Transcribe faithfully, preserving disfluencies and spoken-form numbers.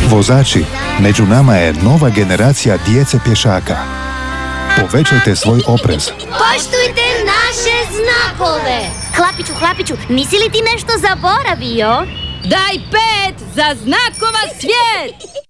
Vozači, među nama je nova generacija djece pješaka. Povećajte svoj oprez. Poštujte naše znakove. Hlapiću, Hlapiću, nisi li ti nešto zaboravio? Daj pet za znakova svijet!